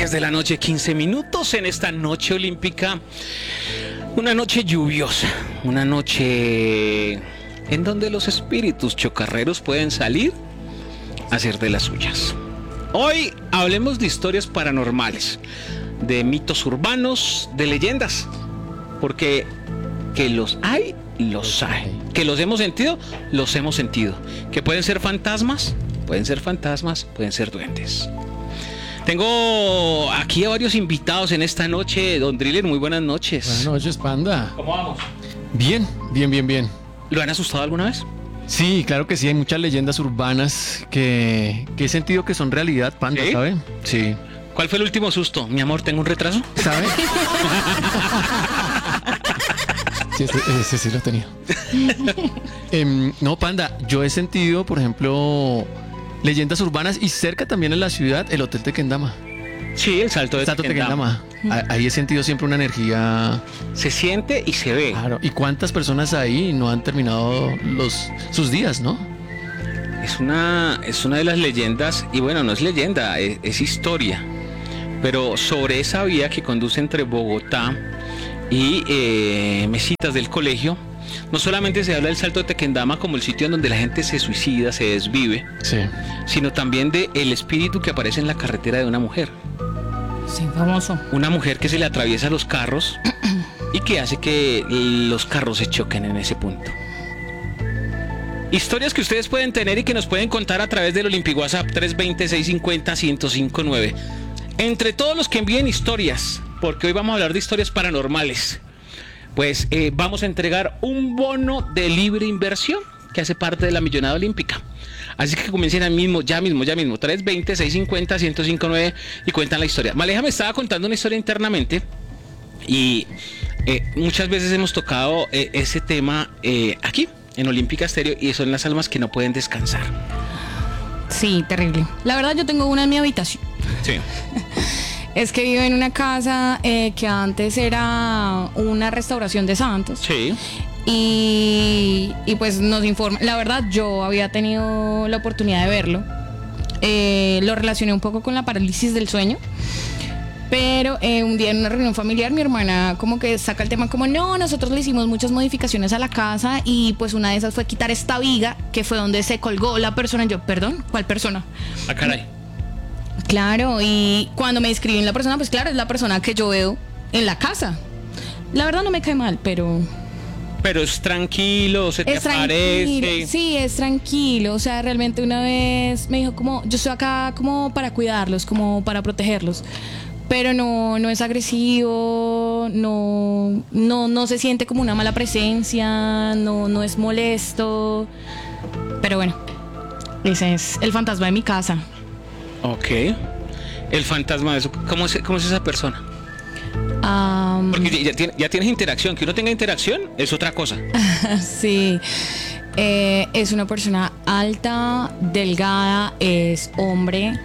10 de la noche, 15 minutos en esta noche olímpica. Una noche lluviosa, una noche en donde los espíritus chocarreros pueden salir a hacer de las suyas. Hoy hablemos de historias paranormales, de mitos urbanos, de leyendas, porque que los hay, los hay. Que los hemos sentido, los hemos sentido. Que pueden ser fantasmas, pueden ser duendes. Tengo aquí a varios invitados en esta noche. Don Driller, muy buenas noches. Buenas noches, Panda. ¿Cómo vamos? Bien. ¿Lo han asustado alguna vez? Sí, claro que sí, hay muchas leyendas urbanas que he sentido que son realidad, Panda, ¿Sí? ¿sabe? Sí. ¿Cuál fue el último susto? Mi amor, ¿tengo un retraso? ¿Sabe? Sí, ese sí lo tenía. No, Panda, yo he sentido, por ejemplo, leyendas urbanas y cerca también en la ciudad, el Hotel Tequendama. Sí, el salto de Tequendama. Ahí he sentido siempre una energía. Se siente y se ve. Claro. ¿Y cuántas personas ahí no han terminado sus días, no? Es una de las leyendas, y bueno, no es leyenda, es historia. Pero sobre esa vía que conduce entre Bogotá y Mesitas del Colegio, no solamente se habla del Salto de Tequendama como el sitio en donde la gente se suicida, se desvive, Sí. sino también de el espíritu que aparece en la carretera de una mujer. Sí, famoso. Una mujer que se le atraviesa los carros y que hace que los carros se choquen en ese punto. Historias que ustedes pueden tener y que nos pueden contar a través del Olympic WhatsApp 320-650-1059. Entre todos los que envíen historias, porque hoy vamos a hablar de historias paranormales, pues vamos a entregar un bono de libre inversión que hace parte de la Millonada Olímpica. Así que comiencen ya mismo, 320-650-1059 y cuentan la historia. Maleja me estaba contando una historia internamente y muchas veces hemos tocado ese tema aquí en Olímpica Estéreo, y son las almas que no pueden descansar. Sí, terrible. La verdad, yo tengo una en mi habitación. Sí. Es que vivo en una casa que antes era una restauración de santos. Sí. Y pues nos informa. La verdad, yo había tenido la oportunidad de verlo. Lo relacioné un poco con la parálisis del sueño. Pero un día en una reunión familiar mi hermana como que saca el tema como no, nosotros le hicimos muchas modificaciones a la casa y pues una de esas fue quitar esta viga que fue donde se colgó la persona. Y yo, perdón, ¿cuál persona? Ah, caray. Claro, y cuando me describen la persona, pues claro, es la persona que yo veo en la casa. La verdad no me cae mal, pero es tranquilo, se te es tranquilo. aparece. Sí, es tranquilo. O sea, realmente una vez me dijo como, yo estoy acá como para cuidarlos, como para protegerlos. Pero no es agresivo, no se siente como una mala presencia, no es molesto. Pero bueno, ese es el fantasma de mi casa. Ok. El fantasma de eso. ¿Cómo es esa persona? Porque ya tienes interacción. Que uno tenga interacción es otra cosa. Sí. Es una persona alta, delgada, es hombre.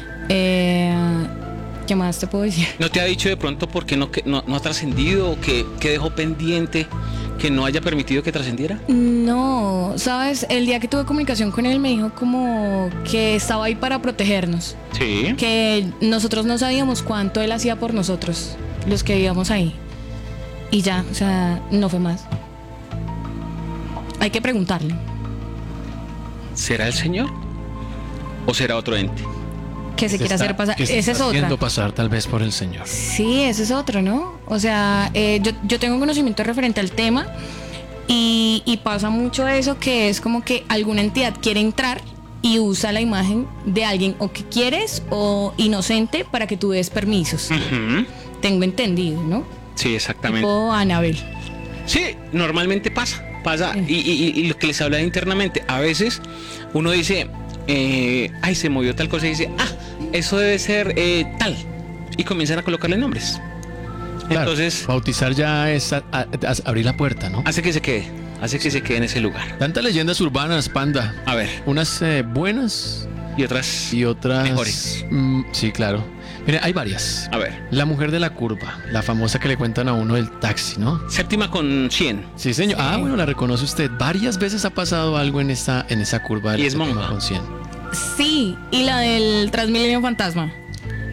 ¿Qué más te puedo decir? ¿No te ha dicho de pronto por qué no ha trascendido o que dejó pendiente que no haya permitido que trascendiera? No, sabes, el día que tuve comunicación con él me dijo como que estaba ahí para protegernos. Sí. Que nosotros no sabíamos cuánto él hacía por nosotros, los que vivíamos ahí. Y ya, o sea, no fue más. Hay que preguntarle. ¿Será el señor? ¿O será otro ente? Que se quiera hacer pasar. Esa es otra. Haciendo pasar tal vez por el Señor. Sí, ese es otro, ¿no? O sea, yo tengo conocimiento referente al tema y pasa mucho eso, que es como que alguna entidad quiere entrar y usa la imagen de alguien o que quieres o inocente para que tú des permisos. Uh-huh. Tengo entendido, ¿no? Sí, exactamente. Tipo Anabel. Sí, normalmente pasa. Y lo que les hablaba internamente, a veces uno dice, ay, se movió tal cosa, y dice, eso debe ser tal, y comienzan a colocarle nombres. Claro, Entonces bautizar ya es abrir la puerta, ¿no? hace que se quede en ese lugar. Tantas leyendas urbanas, Panda. A ver, Unas buenas y otras y otras mejores. Sí, claro. Mire, hay varias. A ver, La mujer de la curva, la famosa que le cuentan a uno del taxi, ¿no? séptima con 100. Sí, señor. Sí. Bueno, la reconoce usted. Varias veces ha pasado algo en esa curva de Y la es séptima monja. con 100. Sí, y la del Transmilenio Fantasma.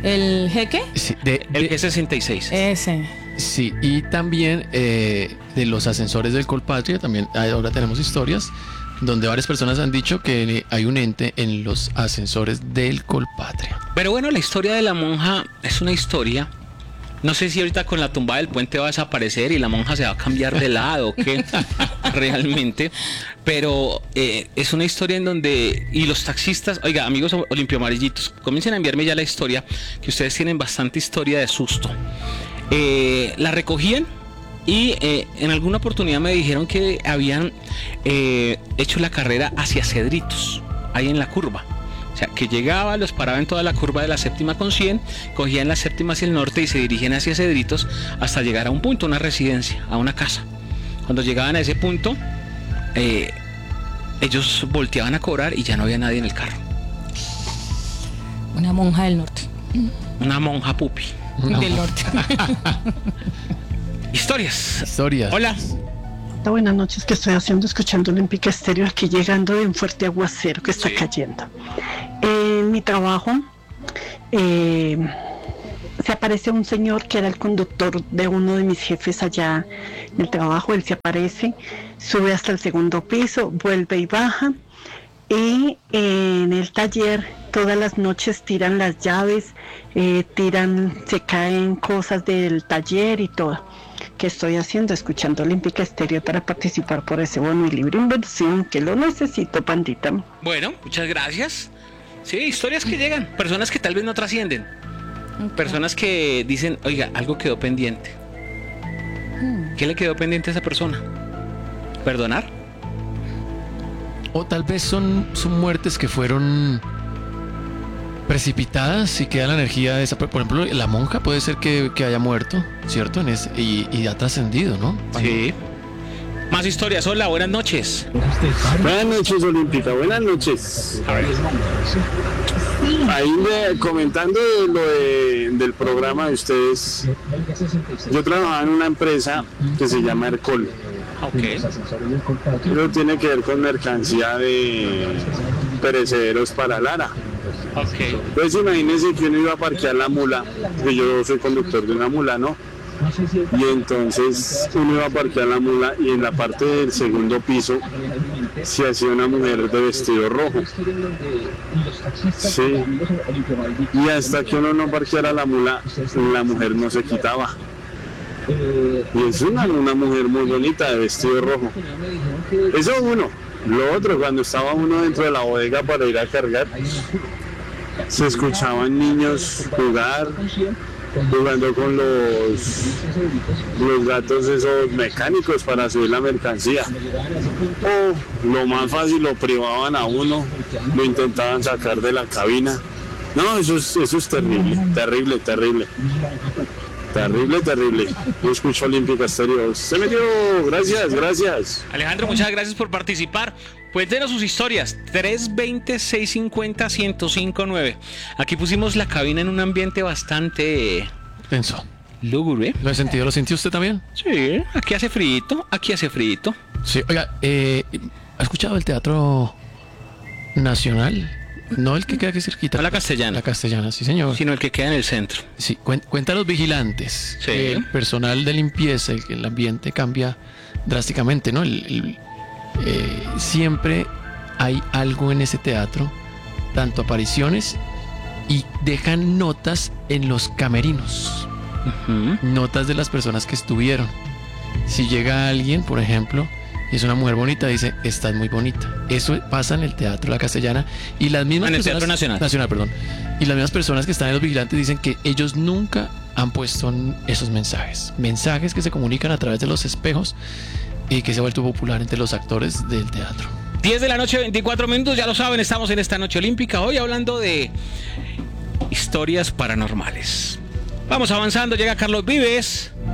¿El jeque? Sí, El G66. Ese. sí, y también de los ascensores del Colpatria, también ahora tenemos historias donde varias personas han dicho que hay un ente en los ascensores del Colpatria. Pero bueno, la historia de la monja es una historia. No sé si ahorita con la tumbada del puente va a desaparecer y la monja se va a cambiar de lado o qué realmente. Pero es una historia en donde... Y los taxistas, oiga, amigos olimpioamarillitos, comiencen a enviarme ya la historia, que ustedes tienen bastante historia de susto. La recogían y en alguna oportunidad me dijeron que habían hecho la carrera hacia Cedritos, ahí en la curva. O sea, que llegaba, los paraba en toda la curva de la séptima con 100, cogían la séptima hacia el norte y se dirigían hacia Cedritos hasta llegar a un punto, una residencia, a una casa. Cuando llegaban a ese punto, ellos volteaban a cobrar y ya no había nadie en el carro. Una monja del norte. Una monja pupi. Del norte. Historias. Hola. Buenas noches, que estoy escuchando Olímpica Estéreo, aquí llegando de un fuerte aguacero que está cayendo. En mi trabajo se aparece un señor que era el conductor de uno de mis jefes allá en el trabajo. Él se aparece, sube hasta el segundo piso, vuelve y baja, y en el taller todas las noches tiran las llaves, se caen cosas del taller y todo. ¿Qué estoy haciendo? Escuchando Olímpica Estéreo para participar por ese bono y libre inversión, que lo necesito, pandita. Bueno, muchas gracias. Sí, historias que llegan, personas que tal vez no trascienden, personas que dicen, oiga, algo quedó pendiente. ¿Qué le quedó pendiente a esa persona? ¿Perdonar? O tal vez son muertes que fueron precipitadas y queda la energía de esa. Por ejemplo, la monja puede ser que haya muerto, ¿cierto? Y ha trascendido, ¿no? Sí. Más historias. Hola, buenas noches. Buenas noches, Olímpica. Buenas noches. Ahí comentando del programa de ustedes, yo trabajaba en una empresa que se llama Ercol. Okay. Pero tiene que ver con mercancía de perecederos para Lara. Okay. Pues imagínense que uno iba a parquear la mula, que yo soy conductor de una mula, ¿no? Y entonces uno iba a parquear la mula y en la parte del segundo piso se hacía una mujer de vestido rojo. Sí. Y hasta que uno no parqueara la mula, la mujer no se quitaba. Y es una mujer muy bonita de vestido rojo. Eso uno. Lo otro, cuando estaba uno dentro de la bodega para ir a cargar, se escuchaban niños jugando con los gatos esos mecánicos para subir la mercancía. O lo más fácil, lo privaban a uno, lo intentaban sacar de la cabina. No, eso es terrible, terrible, terrible. Terrible. Yo escucho Olímpica Estéreo. Se metió. Gracias. Alejandro, muchas gracias por participar. Cuéntenos sus historias. 320-650-1059. Aquí pusimos la cabina en un ambiente bastante tenso, lúgubre. ¿Lo he sentido? ¿Lo sintió usted también? Sí, aquí hace frío. Sí, oiga, ¿ha escuchado el Teatro Nacional? No el que queda aquí cerquita. A la Castellana. La Castellana, sí, señor. Sino el que queda en el centro. Sí, cuenta a los vigilantes. Sí. El personal de limpieza, el ambiente cambia drásticamente, ¿no? Siempre hay algo en ese teatro, tanto apariciones y dejan notas en los camerinos. Notas de las personas que estuvieron. Si llega alguien, por ejemplo, y es una mujer bonita, dice, estás muy bonita. Eso pasa en el Teatro La Castellana y las mismas en el personas, Teatro Nacional, perdón. Y las mismas personas que están en los vigilantes dicen que ellos nunca han puesto esos mensajes que se comunican a través de los espejos y que se ha vuelto popular entre los actores del teatro. 10 de la noche, 24 minutos, ya lo saben, estamos en esta noche olímpica, hoy hablando de historias paranormales. Vamos avanzando, llega Carlos Vives.